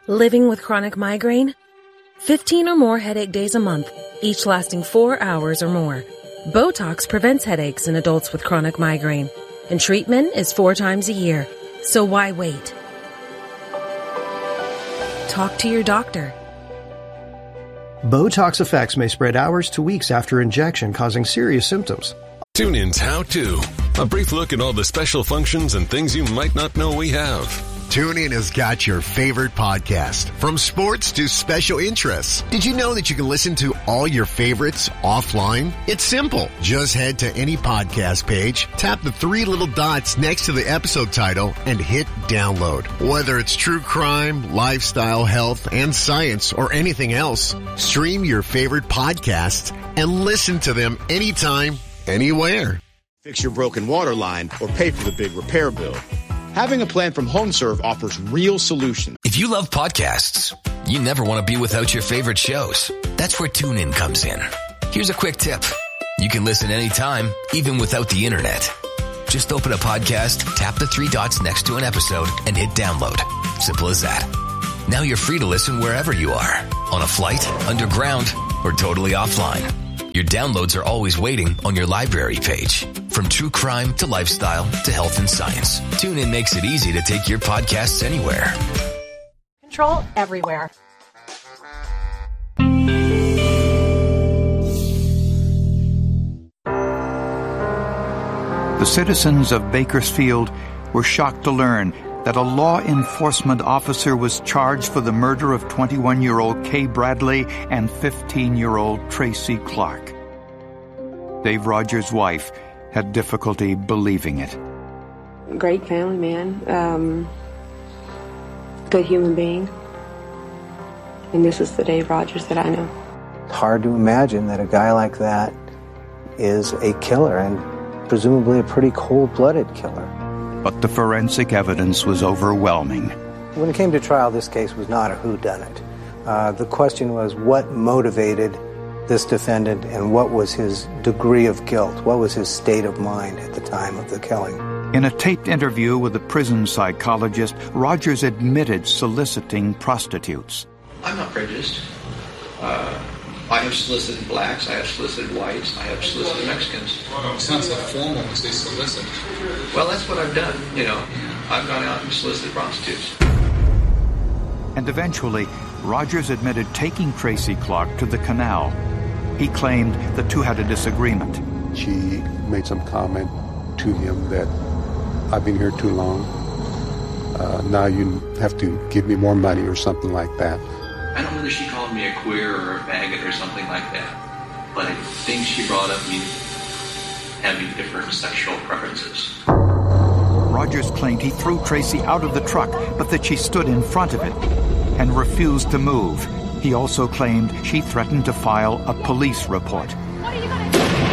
Living with chronic migraine? 15 or more headache days a month, each lasting 4 hours or more. Botox prevents headaches in adults with chronic migraine, and treatment is 4 times a year. So why wait? Talk to your doctor. Botox effects may spread hours to weeks after injection, causing serious symptoms. TuneIn's How To. A brief look at all the special functions and things you might not know we have. TuneIn has got your favorite podcast, from sports to special interests. Did you know that you can listen to all your favorites offline? It's simple. Just head to any podcast page, tap the 3 little dots next to the episode title, and hit download. Whether it's true crime, lifestyle, health, and science, or anything else, stream your favorite podcasts and listen to them anytime, anywhere. Fix your broken water line or pay for the big repair bill. Having a plan from HomeServe offers real solutions. If you love podcasts, you never want to be without your favorite shows. That's where TuneIn comes in. Here's a quick tip. You can listen anytime, even without the internet. Just open a podcast, tap the 3 dots next to an episode, and hit download. Simple as that. Now you're free to listen wherever you are. On a flight, underground, or totally offline. Your downloads are always waiting on your library page. From true crime to lifestyle to health and science, TuneIn makes it easy to take your podcasts anywhere. Control everywhere. The citizens of Bakersfield were shocked to learn that a law enforcement officer was charged for the murder of 21-year-old Kay Bradley and 15-year-old Tracy Clark. Dave Rogers' wife had difficulty believing it. Great family man, good human being, and this is the Dave Rogers that I know. It's hard to imagine that a guy like that is a killer, and presumably a pretty cold-blooded killer. But the forensic evidence was overwhelming. When it came to trial, this case was not a whodunit. The question was what motivated this defendant and what was his degree of guilt? What was his state of mind at the time of the killing? In a taped interview with a prison psychologist, Rogers admitted soliciting prostitutes. I'm not prejudiced. I have solicited blacks, I have solicited whites, I have solicited Mexicans. It sounds so formal when you say solicit. Well, that's what I've done, I've gone out and solicited prostitutes. And eventually, Rogers admitted taking Tracy Clark to the canal. He claimed the two had a disagreement. She made some comment to him that I've been here too long. Now you have to give me more money or something like that. I don't know whether she called me a queer or a faggot or something like that, but I think she brought up me having different sexual preferences. Rogers claimed he threw Tracy out of the truck, but that she stood in front of it and refused to move. He also claimed she threatened to file a police report. What are you going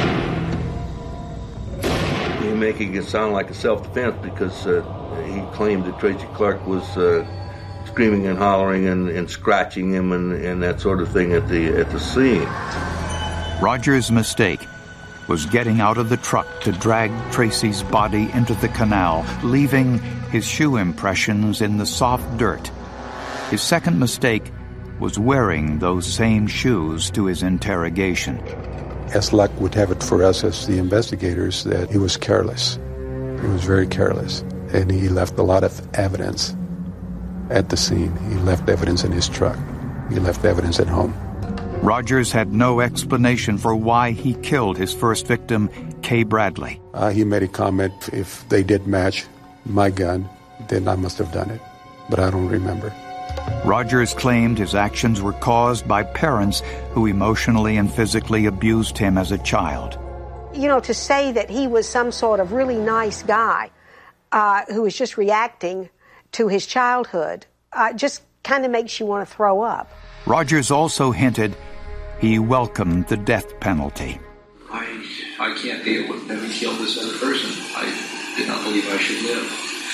to do? You're making it sound like a self-defense because he claimed that Tracy Clark was screaming and hollering and scratching him and that sort of thing at the scene. Rogers' mistake was getting out of the truck to drag Tracy's body into the canal, leaving his shoe impressions in the soft dirt. His second mistake was wearing those same shoes to his interrogation. As luck would have it for us as the investigators, that he was careless. He was very careless, and he left a lot of evidence at the scene. He left evidence in his truck. He left evidence at home. Rogers had no explanation for why he killed his first victim, Kay Bradley. He made a comment, if they did match my gun, then I must have done it. But I don't remember. Rogers claimed his actions were caused by parents who emotionally and physically abused him as a child. To say that he was some sort of really nice guy who was just reacting to his childhood just kind of makes you want to throw up. Rogers also hinted he welcomed the death penalty. I can't deal with having killed this other person. I did not believe I should live.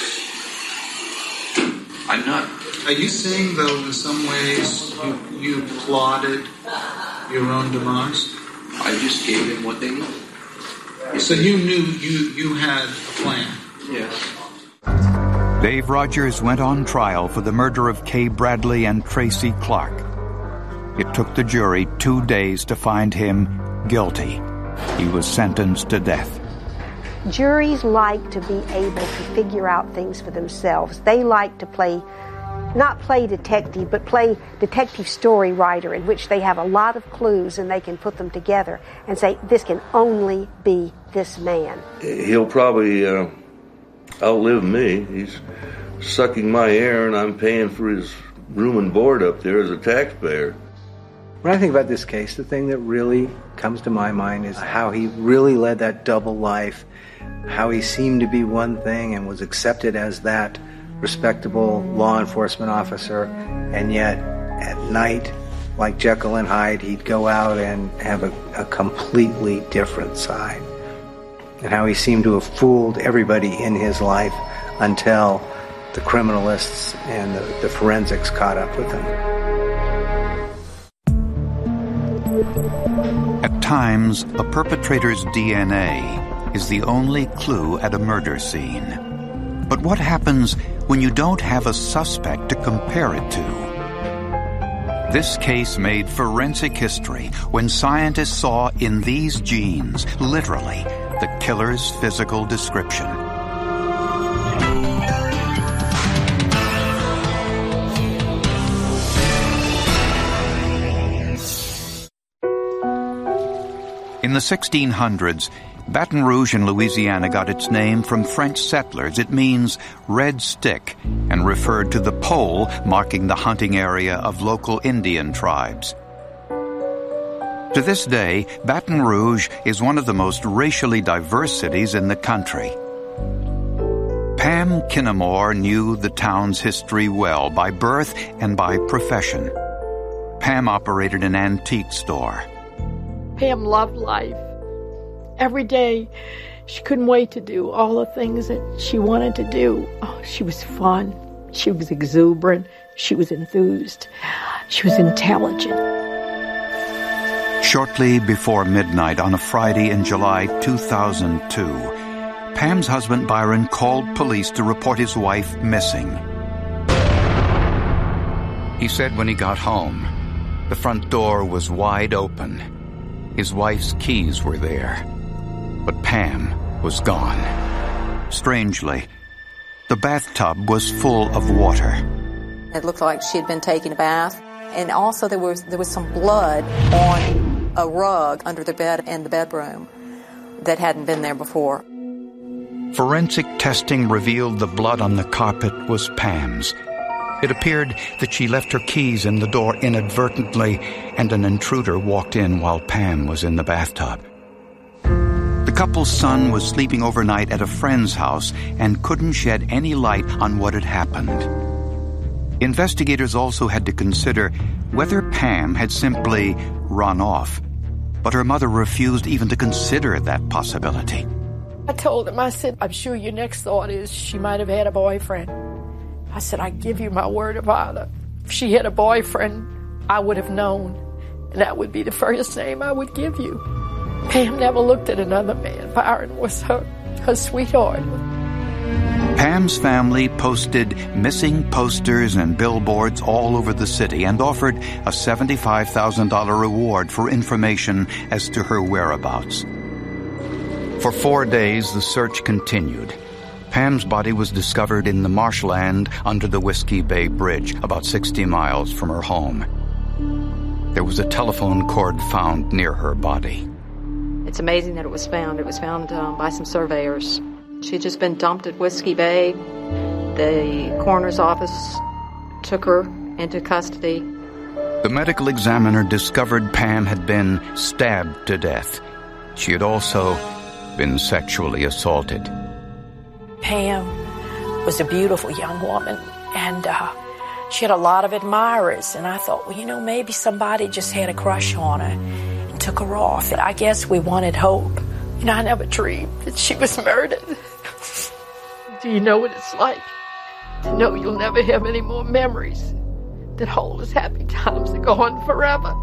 I'm not. Are you saying, though, in some ways you plotted your own demise? I just gave them what they needed. So you knew you had a plan? Yes. Dave Rogers went on trial for the murder of Kay Bradley and Tracy Clark. It took the jury 2 days to find him guilty. He was sentenced to death. Juries like to be able to figure out things for themselves. They like to not play detective, but play detective story writer, in which they have a lot of clues and they can put them together and say, this can only be this man. He'll probably outlive me. He's sucking my air and I'm paying for his room and board up there as a taxpayer. When I think about this case, the thing that really comes to my mind is how he really led that double life, how he seemed to be one thing and was accepted as that respectable law enforcement officer, and yet at night, like Jekyll and Hyde, he'd go out and have a completely different side. And how he seemed to have fooled everybody in his life until the criminalists and the forensics caught up with him. At times, a perpetrator's DNA is the only clue at a murder scene. But what happens when you don't have a suspect to compare it to? This case made forensic history when scientists saw in these genes, literally, the killer's physical description. In the 1600s, Baton Rouge in Louisiana got its name from French settlers. It means red stick and referred to the pole marking the hunting area of local Indian tribes. To this day, Baton Rouge is one of the most racially diverse cities in the country. Pam Kinnamore knew the town's history well, by birth and by profession. Pam operated an antique store. Pam loved life. Every day, she couldn't wait to do all the things that she wanted to do. Oh, she was fun. She was exuberant. She was enthused. She was intelligent. Shortly before midnight on a Friday in July 2002, Pam's husband Byron called police to report his wife missing. He said when he got home, the front door was wide open. His wife's keys were there, but Pam was gone. Strangely, the bathtub was full of water. It looked like she had been taking a bath, and also there was some blood on a rug under the bed in the bedroom that hadn't been there before. Forensic testing revealed the blood on the carpet was Pam's. It appeared that she left her keys in the door inadvertently, and an intruder walked in while Pam was in the bathtub. The couple's son was sleeping overnight at a friend's house and couldn't shed any light on what had happened. Investigators also had to consider whether Pam had simply run off, but her mother refused even to consider that possibility. I told him, I said, I'm sure your next thought is she might have had a boyfriend. I said, I give you my word of honor. If she had a boyfriend, I would have known, and that would be the first name I would give you. Pam never looked at another man. Byron was her sweetheart. Pam's family posted missing posters and billboards all over the city and offered a $75,000 reward for information as to her whereabouts. For 4 days, the search continued. Pam's body was discovered in the marshland under the Whiskey Bay Bridge, about 60 miles from her home. There was a telephone cord found near her body. It's amazing that it was found. It was found by some surveyors. She had just been dumped at Whiskey Bay. The coroner's office took her into custody. The medical examiner discovered Pam had been stabbed to death. She had also been sexually assaulted. Pam was a beautiful young woman, and she had a lot of admirers. And I thought, well, maybe somebody just had a crush on her and took her off. And I guess we wanted hope. I never dreamed that she was murdered. Do you know what it's like to know you'll never have any more memories, that all those happy times are gone forever?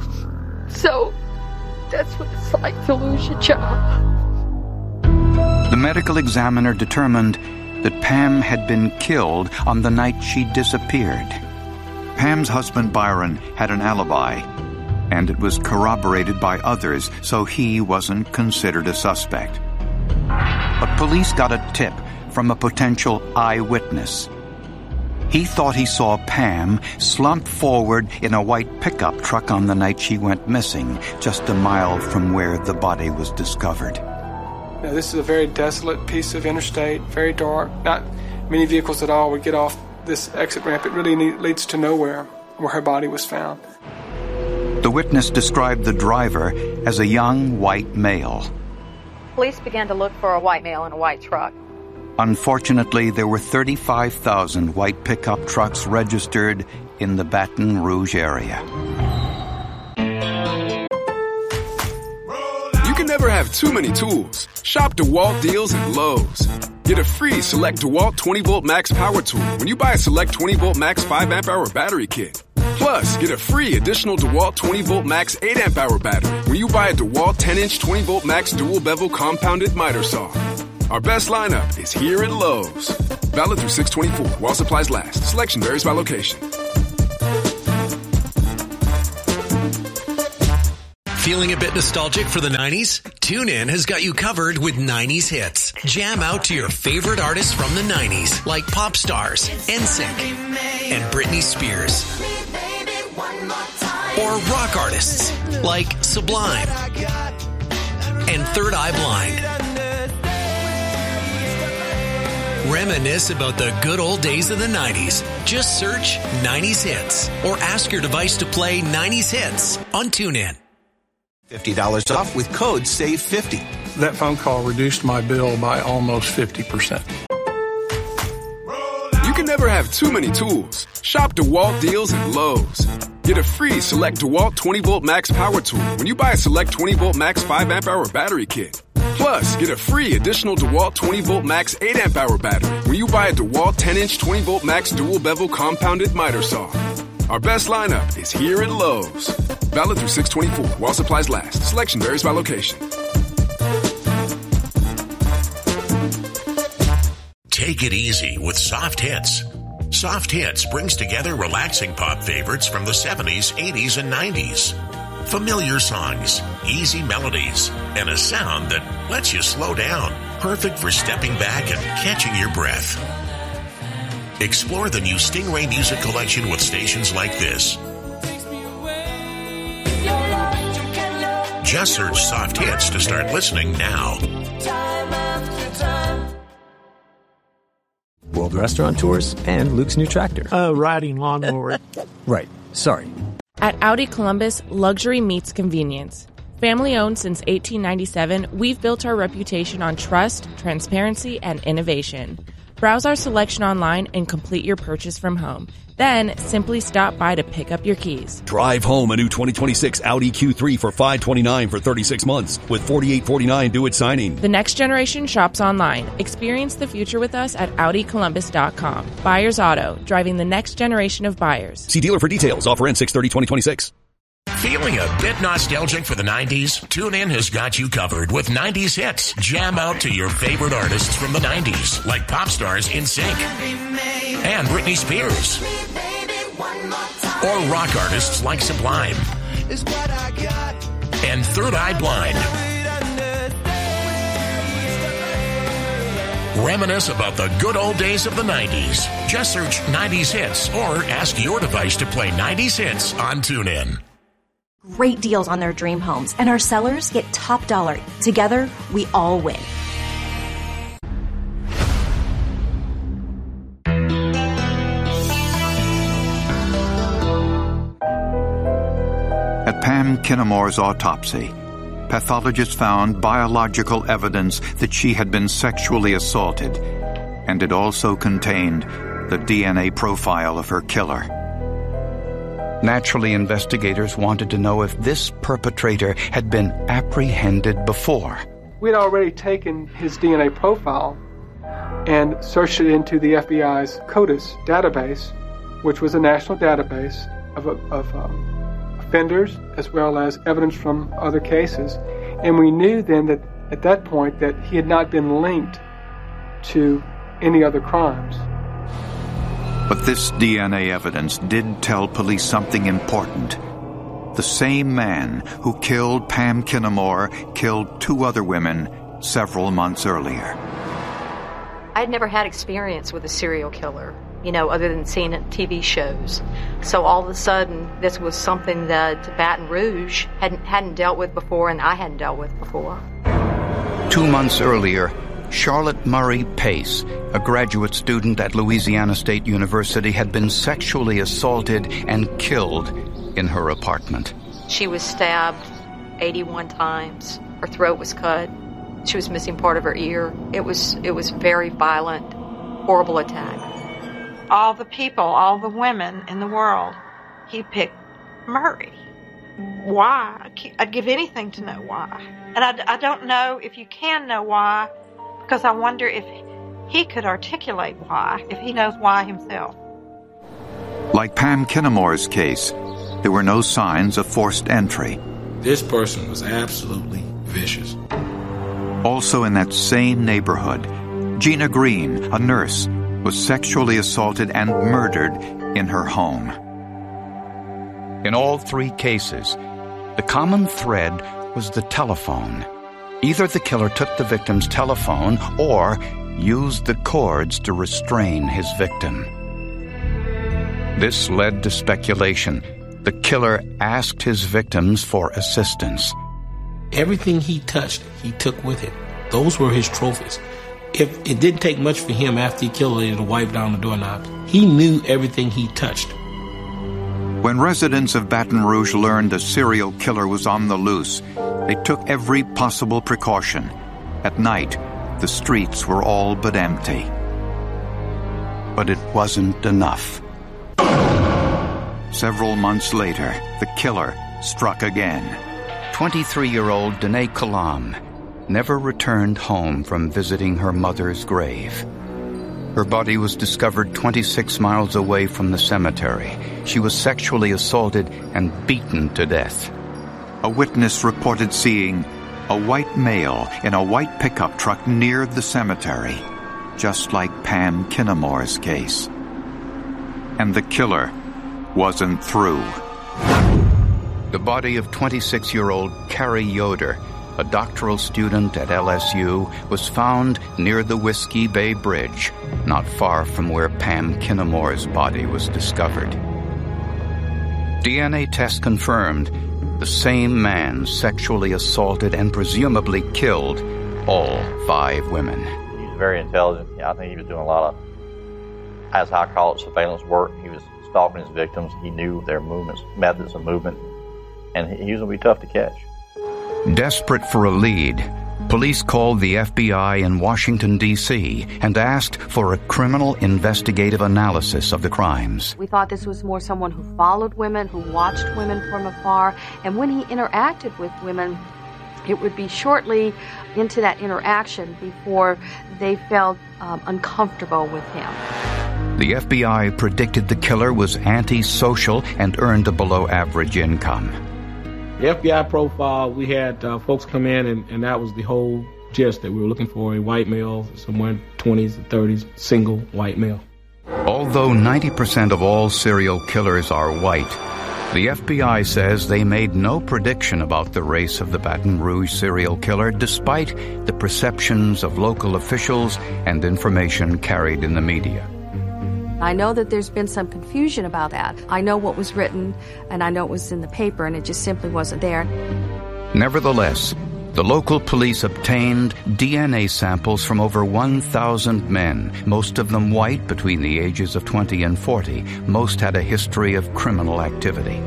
So that's what it's like to lose your child. The medical examiner determined that Pam had been killed on the night she disappeared. Pam's husband Byron had an alibi, and it was corroborated by others, so he wasn't considered a suspect. But police got a tip from a potential eyewitness. He thought he saw Pam slump forward in a white pickup truck on the night she went missing, just a mile from where the body was discovered. Now, this is a very desolate piece of interstate, very dark. Not many vehicles at all would get off this exit ramp. It really leads to nowhere where her body was found. The witness described the driver as a young white male. Police began to look for a white male in a white truck. Unfortunately, there were 35,000 white pickup trucks registered in the Baton Rouge area. You can never have too many tools. Shop DeWalt deals at Lowe's. Get a free Select DeWalt 20-volt max power tool when you buy a Select 20-volt max 5-amp-hour battery kit. Plus, get a free additional DeWalt 20-volt max 8-amp-hour battery when you buy a DeWalt 10-inch 20-volt max dual-bevel compounded miter saw. Our best lineup is here at Lowe's. Valid through 6/24 while supplies last. Selection varies by location. Feeling a bit nostalgic for the 90s? TuneIn has got you covered with 90s hits. Jam out to your favorite artists from the 90s, like pop stars, NSYNC, and Britney Spears. Or rock artists, like Sublime and Third Eye Blind. Reminisce about the good old days of the 90s. Just search 90s Hits or ask your device to play 90s Hits on TuneIn. $50 off with code SAVE50. That phone call reduced my bill by almost 50%. You can never have too many tools. Shop DeWalt deals at Lowe's. Get a free Select DeWalt 20-volt max power tool when you buy a Select 20-volt max 5-amp-hour battery kit. Plus, get a free additional DeWalt 20-volt max 8-amp-hour battery when you buy a DeWalt 10-inch 20-volt max dual-bevel compounded miter saw. Our best lineup is here at Lowe's. Valid through 6/24 while supplies last. Selection varies by location. Take it easy with Soft Hits. Soft Hits brings together relaxing pop favorites from the 70s, 80s, and 90s. Familiar songs, easy melodies, and a sound that lets you slow down. Perfect for stepping back and catching your breath. Explore the new Stingray Music Collection with stations like this. Just search Soft Hits to start listening now. World Restaurant Tours and Luke's new tractor. Riding lawnmower. Right. Sorry. At Audi Columbus, luxury meets convenience. Family owned since 1897, we've built our reputation on trust, transparency, and innovation. Browse our selection online and complete your purchase from home. Then, simply stop by to pick up your keys. Drive home a new 2026 Audi Q3 for $529 for 36 months with $4,849 due at signing. The next generation shops online. Experience the future with us at AudiColumbus.com. Buyers Auto, driving the next generation of buyers. See dealer for details. Offer ends 6/30/2026. Feeling a bit nostalgic for the 90s? TuneIn has got you covered with 90s hits. Jam out to your favorite artists from the 90s, like pop stars NSYNC and Britney Spears. Or rock artists like Sublime and Third Eye Blind. Reminisce about the good old days of the 90s. Just search 90s Hits or ask your device to play 90s Hits on TuneIn. Great deals on their dream homes, and our sellers get top dollar. Together, we all win. At Pam Kinnamore's autopsy, pathologists found biological evidence that she had been sexually assaulted, and it also contained the DNA profile of her killer. Naturally, investigators wanted to know if this perpetrator had been apprehended before. We'd already taken his DNA profile and searched it into the FBI's CODIS database, which was a national database of offenders as well as evidence from other cases. And we knew then that at that point that he had not been linked to any other crimes. But this DNA evidence did tell police something important. The same man who killed Pam Kinnamore killed 2 other women several months earlier. I'd never had experience with a serial killer, other than seeing it in TV shows. So all of a sudden, this was something that Baton Rouge hadn't dealt with before, and I hadn't dealt with before. 2 months earlier, Charlotte Murray Pace, a graduate student at Louisiana State University, had been sexually assaulted and killed in her apartment. She was stabbed 81 times. Her throat was cut. She was missing part of her ear. It was very violent, horrible attack. All the people, all the women in the world, he picked Murray. Why? I'd give anything to know why. And I don't know if you can know why, because I wonder if he could articulate why, if he knows why himself. Like Pam Kinnamore's case, there were no signs of forced entry. This person was absolutely vicious. Also in that same neighborhood, Gina Green, a nurse, was sexually assaulted and murdered in her home. In all 3 cases, the common thread was the telephone. Either the killer took the victim's telephone or used the cords to restrain his victim. This led to speculation. The killer asked his victims for assistance. Everything he touched, he took with him. Those were his trophies. If it didn't take much for him after he killed her to wipe down the doorknobs, he knew everything he touched. When residents of Baton Rouge learned a serial killer was on the loose, they took every possible precaution. At night, the streets were all but empty. But it wasn't enough. Several months later, the killer struck again. 23-year-old Danae Kalam never returned home from visiting her mother's grave. Her body was discovered 26 miles away from the cemetery. She was sexually assaulted and beaten to death. A witness reported seeing a white male in a white pickup truck near the cemetery, just like Pam Kinnamore's case. And the killer wasn't through. The body of 26-year-old Carrie Yoder, a doctoral student at LSU, was found near the Whiskey Bay Bridge, not far from where Pam Kinnamore's body was discovered. DNA tests confirmed the same man sexually assaulted and presumably killed all 5 women. He was very intelligent. I think he was doing a lot of, as I call it, surveillance work. He was stalking his victims. He knew their movements, methods of movement, and he was going to be tough to catch. Desperate for a lead, police called the FBI in Washington, D.C. and asked for a criminal investigative analysis of the crimes. We thought this was more someone who followed women, who watched women from afar, and when he interacted with women, it would be shortly into that interaction before they felt uncomfortable with him. The FBI predicted the killer was antisocial and earned a below-average income. The FBI profile, we had folks come in, and that was the whole gist that we were looking for, a white male, somewhere in 20s and 30s, single white male. Although 90% of all serial killers are white, the FBI says they made no prediction about the race of the Baton Rouge serial killer, despite the perceptions of local officials and information carried in the media. I know that there's been some confusion about that. I know what was written, and I know it was in the paper, and it just simply wasn't there. Nevertheless, the local police obtained DNA samples from over 1,000 men, most of them white between the ages of 20 and 40. Most had a history of criminal activity.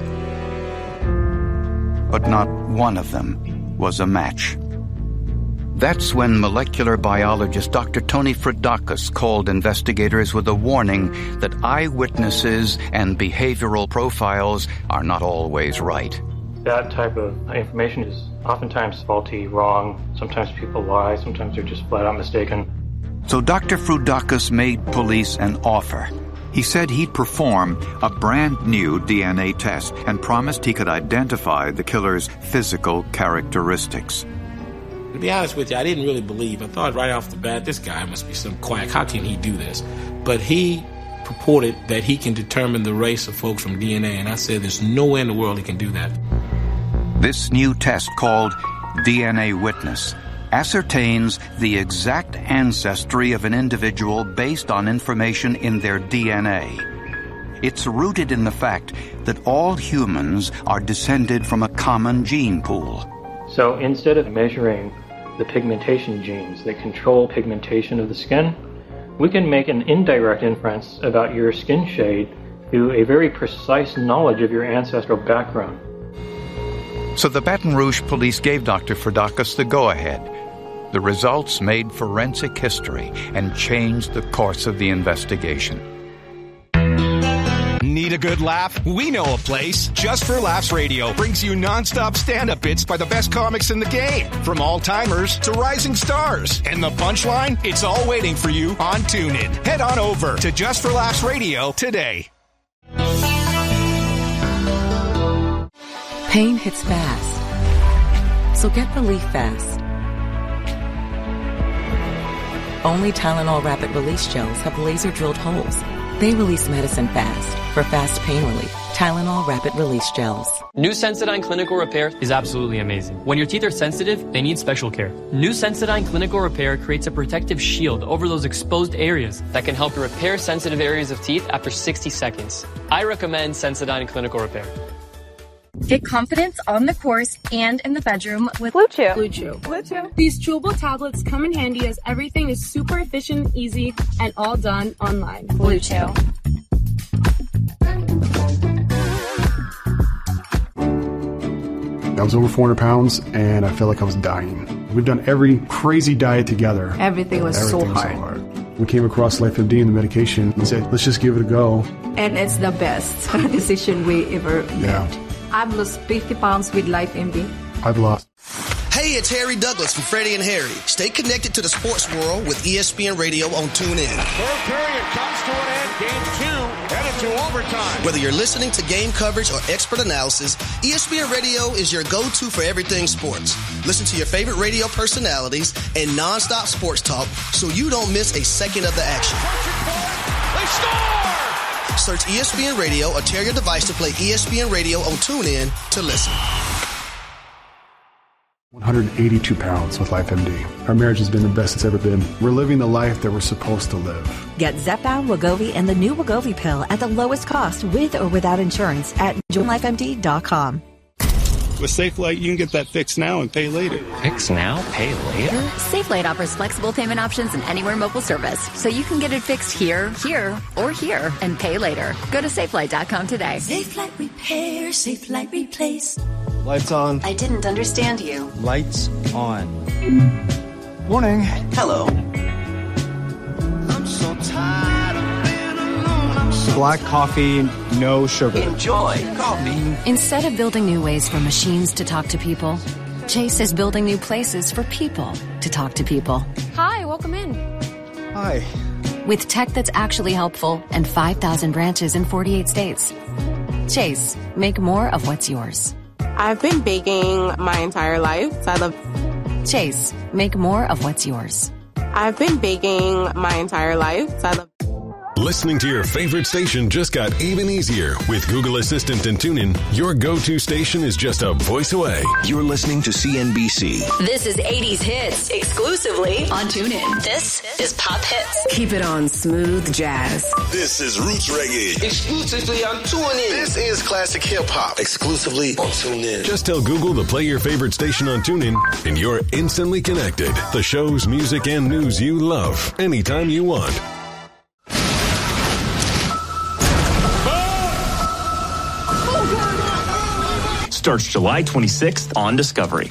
But not one of them was a match. That's when molecular biologist Dr. Tony Fridakis called investigators with a warning that eyewitnesses and behavioral profiles are not always right. That type of information is oftentimes faulty, wrong. Sometimes people lie, sometimes they're just flat out mistaken. So Dr. Fridakis made police an offer. He said he'd perform a brand new DNA test and promised he could identify the killer's physical characteristics. To be honest with you, I didn't really believe. I thought right off the bat, this guy must be some quack. How can he do this? But he purported that he can determine the race of folks from DNA, and I said there's no way in the world he can do that. This new test, called DNA Witness, ascertains the exact ancestry of an individual based on information in their DNA. It's rooted in the fact that all humans are descended from a common gene pool. So instead of measuring the pigmentation genes that control pigmentation of the skin, we can make an indirect inference about your skin shade through a very precise knowledge of your ancestral background. So the Baton Rouge police gave Dr. Ferdakis the go-ahead. The results made forensic history and changed the course of the investigation. Need a good laugh? We know a place. Just for Laughs Radio brings you non-stop stand-up bits by the best comics in the game, from all-timers to rising stars. And the punchline? It's all waiting for you on TuneIn. Head on over to Just for Laughs Radio today. Pain hits fast, so get relief fast. Only Tylenol Rapid Release Gels have laser-drilled holes. They release medicine fast for fast pain relief. Tylenol Rapid Release Gels. New Sensodyne Clinical Repair is absolutely amazing. When your teeth are sensitive, they need special care. New Sensodyne Clinical Repair creates a protective shield over those exposed areas that can help repair sensitive areas of teeth after 60 seconds. I recommend Sensodyne Clinical Repair. Get confidence on the course and in the bedroom with Blue Chew. Blue Chew. Blue Chew. These chewable tablets come in handy as everything is super efficient, easy, and all done online. Blue Chew. I was over 400 pounds and I felt like I was dying. We've done every crazy diet together. Everything was so hard. We came across LifeMD and the medication and said, let's just give it a go. And it's the best decision we ever made. I've lost 50 pounds with LifeMD. I've lost. Hey, it's Harry Douglas from Freddie and Harry. Stay connected to the sports world with ESPN Radio on TuneIn. Third period comes to an end. Game 2 headed to overtime. Whether you're listening to game coverage or expert analysis, ESPN Radio is your go-to for everything sports. Listen to your favorite radio personalities and nonstop sports talk so you don't miss a second of the action. They score! Search ESPN Radio or tear your device to play ESPN Radio on TuneIn to listen. 182 pounds with LifeMD. Our marriage has been the best it's ever been. We're living the life that we're supposed to live. Get Zepbound, Wegovy, and the new Wegovy pill at the lowest cost with or without insurance at joinlifemd.com. With SafeLight, you can get that fixed now and pay later. Fix now, pay later? SafeLight offers flexible payment options and anywhere mobile service, so you can get it fixed here, or here, and pay later. Go to SafeLight.com today. SafeLight Repair, SafeLight Replace. Lights on. I didn't understand you. Lights on. Morning. Hello. I'm so tired of being alone. Black coffee, no sugar. Enjoy coffee. Instead of building new ways for machines to talk to people, Chase is building new places for people to talk to people. Hi, welcome in. Hi. With tech that's actually helpful and 5,000 branches in 48 states. Chase, make more of what's yours. I've been baking my entire life. So I love Chase, make more of what's yours. I've been baking my entire life. So I love Listening to your favorite station just got even easier. With Google Assistant and TuneIn, your go-to station is just a voice away. You're listening to CNBC. This is 80s Hits, exclusively on TuneIn. This is Pop Hits. Keep it on smooth jazz. This is Roots Reggae. Exclusively on TuneIn. This is Classic Hip Hop. Exclusively on TuneIn. Just tell Google to play your favorite station on TuneIn, and you're instantly connected. The shows, music, and news you love, anytime you want. Starts July 26th on Discovery.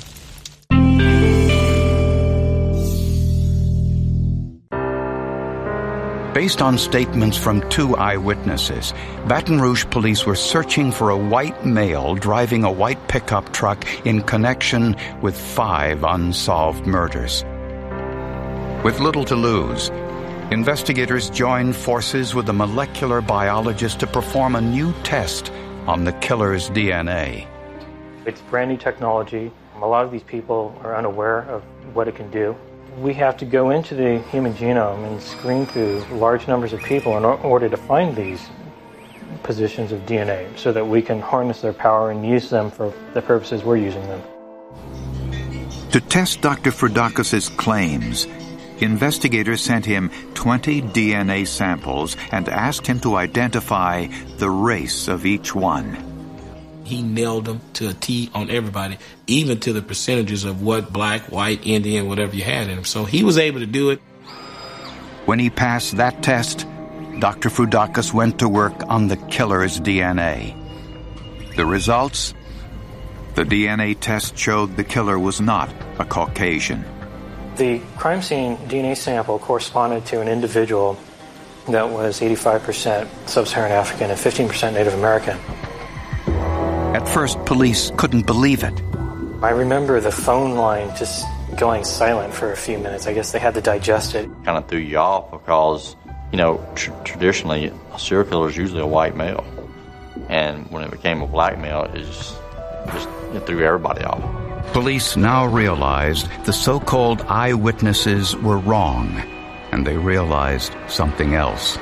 Based on statements from 2 eyewitnesses, Baton Rouge police were searching for a white male driving a white pickup truck in connection with 5 unsolved murders. With little to lose, investigators joined forces with a molecular biologist to perform a new test on the killer's DNA. It's brand new technology. A lot of these people are unaware of what it can do. We have to go into the human genome and screen through large numbers of people in order to find these positions of DNA so that we can harness their power and use them for the purposes we're using them. To test Dr. Frudakis' claims, investigators sent him 20 DNA samples and asked him to identify the race of each one. He nailed them to a T on everybody, even to the percentages of what black, white, Indian, whatever you had in him. So he was able to do it. When he passed that test, Dr. Frudakis went to work on the killer's DNA. The results? The DNA test showed the killer was not a Caucasian. The crime scene DNA sample corresponded to an individual that was 85% Sub-Saharan African and 15% Native American. At first, police couldn't believe it. I remember the phone line just going silent for a few minutes. I guess they had to digest it. Kind of threw you off because, traditionally, a serial killer is usually a white male. And when it became a black male, it threw everybody off. Police now realized the so-called eyewitnesses were wrong, and they realized something else.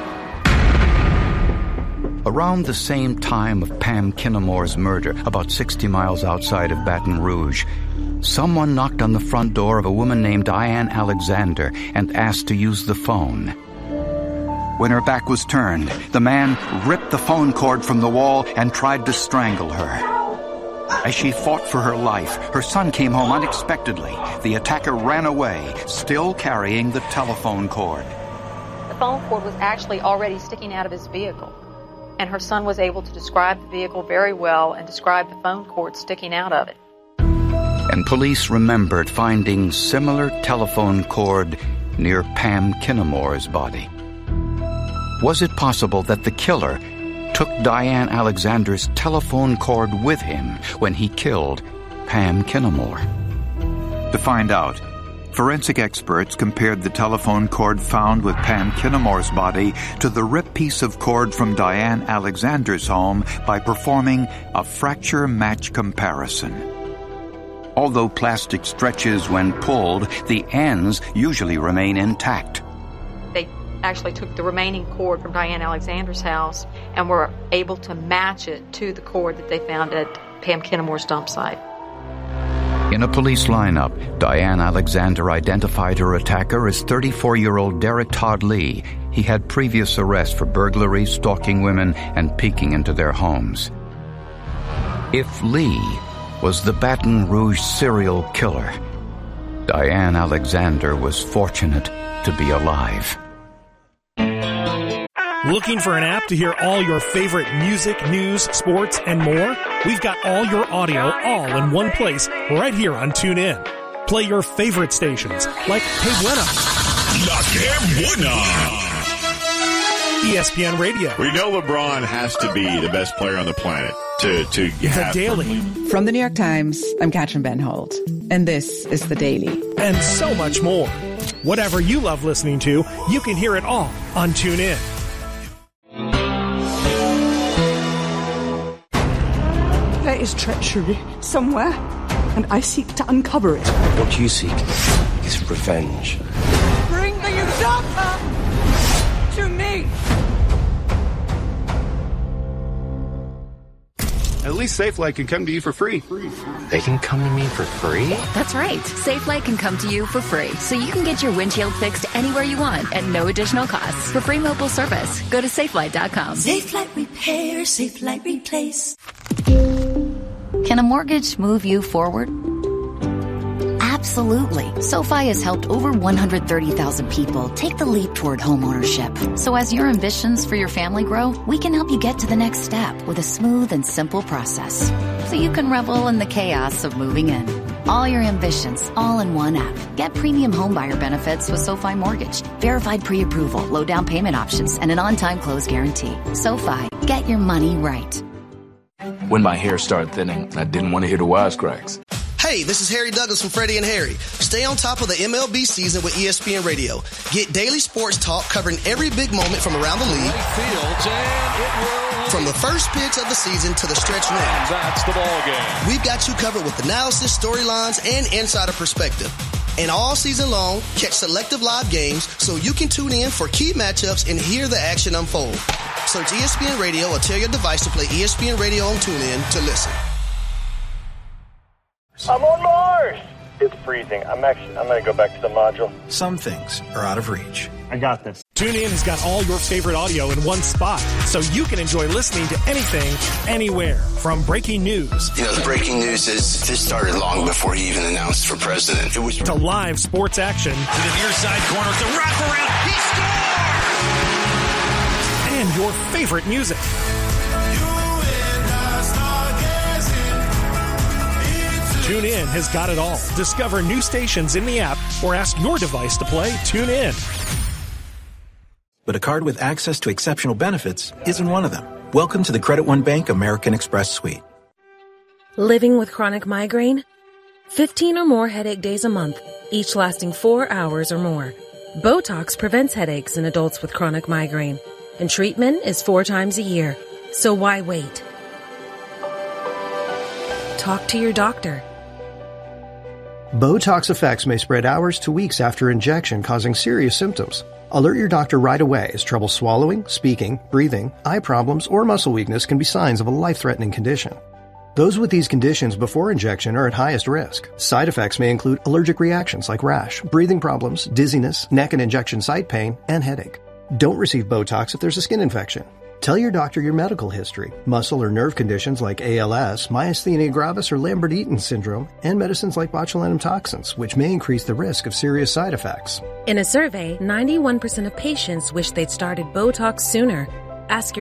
Around the same time of Pam Kinnamore's murder, about 60 miles outside of Baton Rouge, someone knocked on the front door of a woman named Diane Alexander and asked to use the phone. When her back was turned, the man ripped the phone cord from the wall and tried to strangle her. As she fought for her life, her son came home unexpectedly. The attacker ran away, still carrying the telephone cord. The phone cord was actually already sticking out of his vehicle, and her son was able to describe the vehicle very well and describe the phone cord sticking out of it. And police remembered finding similar telephone cord near Pam Kinnamore's body. Was it possible that the killer took Diane Alexander's telephone cord with him when he killed Pam Kinnamore? To find out, forensic experts compared the telephone cord found with Pam Kinnamore's body to the ripped piece of cord from Diane Alexander's home by performing a fracture match comparison. Although plastic stretches when pulled, the ends usually remain intact. They actually took the remaining cord from Diane Alexander's house and were able to match it to the cord that they found at Pam Kinnamore's dump site. In a police lineup, Diane Alexander identified her attacker as 34-year-old Derek Todd Lee. He had previous arrests for burglary, stalking women, and peeking into their homes. If Lee was the Baton Rouge serial killer, Diane Alexander was fortunate to be alive. Looking for an app to hear all your favorite music, news, sports, and more? We've got all your audio all in one place right here on TuneIn. Play your favorite stations like Que Buena, La Que Buena, ESPN Radio. We know LeBron has to be the best player on the planet to have The Daily. From the New York Times, I'm Katrin Benhold, and this is The Daily. And so much more. Whatever you love listening to, you can hear it all on TuneIn. There is treachery somewhere, and I seek to uncover it. What you seek is revenge. Bring the usurper to me! At least SafeLight can come to you for free. They can come to me for free? That's right. SafeLight can come to you for free, so you can get your windshield fixed anywhere you want at no additional cost. For free mobile service, go to SafeLight.com. SafeLight Repair, SafeLight Replace. Can a mortgage move you forward? Absolutely. SoFi has helped over 130,000 people take the leap toward homeownership. So as your ambitions for your family grow, we can help you get to the next step with a smooth and simple process. So you can revel in the chaos of moving in. All your ambitions, all in one app. Get premium homebuyer benefits with SoFi Mortgage. Verified pre-approval, low down payment options, and an on-time close guarantee. SoFi, get your money right. When my hair started thinning, I didn't want to hear the wisecracks. Hey, this is Harry Douglas from Freddie and Harry. Stay on top of the MLB season with ESPN Radio. Get daily sports talk covering every big moment from around the league. From the first pitch of the season to the stretch run. That's the ball game. We've got you covered with analysis, storylines, and insider perspective. And all season long, catch selective live games so you can tune in for key matchups and hear the action unfold. Search ESPN Radio or tell your device to play ESPN Radio on TuneIn to listen. I'm on Mars! It's freezing. I'm going to go back to the module. Some things are out of reach. I got this. TuneIn has got all your favorite audio in one spot, so you can enjoy listening to anything, anywhere. From breaking news. You know, the breaking news is this started long before he even announced for president. It was to live sports action. To the near side corner, the wraparound. He scored! And your favorite music. TuneIn has got it all. Discover new stations in the app or ask your device to play TuneIn. But a card with access to exceptional benefits isn't one of them. Welcome to the Credit One Bank American Express Suite. Living with chronic migraine? 15 or more headache days a month, each lasting 4 hours or more. Botox prevents headaches in adults with chronic migraine, and treatment is 4 times a year. So why wait? Talk to your doctor. Botox effects may spread hours to weeks after injection, causing serious symptoms. Alert your doctor right away, as trouble swallowing, speaking, breathing, eye problems, or muscle weakness can be signs of a life-threatening condition. Those with these conditions before injection are at highest risk. Side effects may include allergic reactions like rash, breathing problems, dizziness, neck and injection site pain, and headache. Don't receive Botox if there's a skin infection. Tell your doctor your medical history, muscle or nerve conditions like ALS, myasthenia gravis, or Lambert-Eaton syndrome, and medicines like botulinum toxins, which may increase the risk of serious side effects. In a survey, 91% of patients wish they'd started Botox sooner. Ask your